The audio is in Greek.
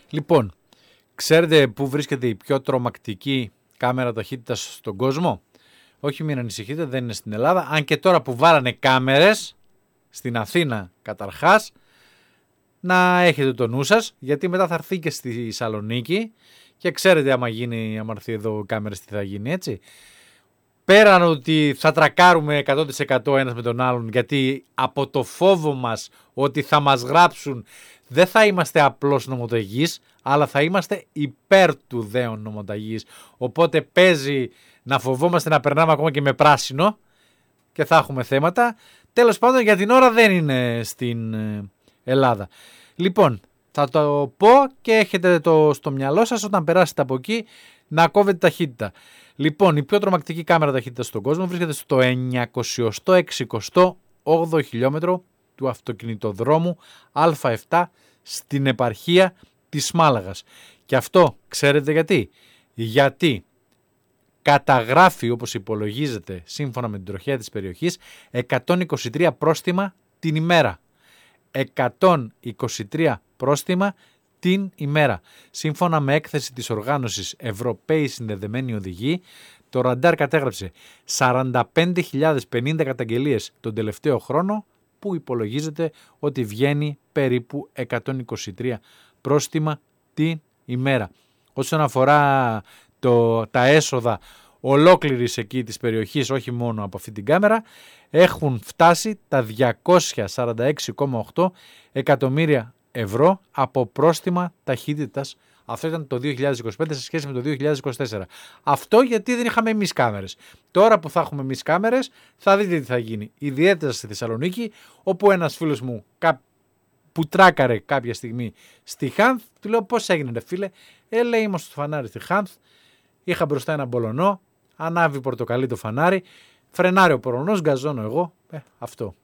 Λοιπόν, ξέρετε πού βρίσκεται η πιο τρομακτική κάμερα ταχύτητας στον κόσμο? Όχι, μην ανησυχείτε, δεν είναι στην Ελλάδα. Αν και τώρα που βάλανε κάμερες στην Αθήνα καταρχάς, να έχετε το νου σας, γιατί μετά θα έρθει και στη Σαλονίκη και ξέρετε άμα έρθει εδώ κάμερες τι θα γίνει, έτσι. Πέραν ότι θα τρακάρουμε 100% ένας με τον άλλον, γιατί από το φόβο μας ότι θα μας γράψουν, δεν θα είμαστε απλώς νομοταγείς, αλλά θα είμαστε υπέρ του δέον νομοταγείς. Οπότε παίζει να φοβόμαστε να περνάμε ακόμα και με πράσινο και θα έχουμε θέματα. Τέλος πάντων, για την ώρα δεν είναι στην Ελλάδα. Λοιπόν, θα το πω και έχετε το στο μυαλό σας όταν περάσετε από εκεί να κόβετε ταχύτητα. Λοιπόν, η πιο τρομακτική κάμερα ταχύτητα στον κόσμο βρίσκεται στο 968 χιλιόμετρο του αυτοκινητοδρόμου Α7 στην επαρχία της Μάλαγας. Και αυτό ξέρετε γιατί? Γιατί καταγράφει, όπως υπολογίζεται σύμφωνα με την τροχέα της περιοχής, 123 πρόστιμα την ημέρα. 123 πρόστιμα την ημέρα. Σύμφωνα με έκθεση της οργάνωσης Ευρωπαίοι Συνδεδεμένοι Οδηγοί, το ραντάρ κατέγραψε 45.050 καταγγελίες τον τελευταίο χρόνο, που υπολογίζεται ότι βγαίνει περίπου 123 πρόστιμα την ημέρα. Όσον αφορά τα έσοδα ολόκληρης εκεί της περιοχής, όχι μόνο από αυτή την κάμερα, έχουν φτάσει τα 246,8 εκατομμύρια ευρώ από πρόστιμα ταχύτητας. Αυτό ήταν το 2025 σε σχέση με το 2024. Αυτό γιατί δεν είχαμε εμείς κάμερες. Τώρα που θα έχουμε εμείς κάμερες, θα δείτε τι θα γίνει. Ιδιαίτερα στη Θεσσαλονίκη, όπου ένας φίλος μου που τράκαρε κάποια στιγμή στη Χάνθ, του λέω πώς έγινε ρε φίλε? Λέει είμαστε στο φανάρι στη Χάνθ, είχα μπροστά ένα μπολονό, ανάβει πορτοκαλί το φανάρι, φρενάρει ο πορονός, γκαζώνω εγώ, αυτό.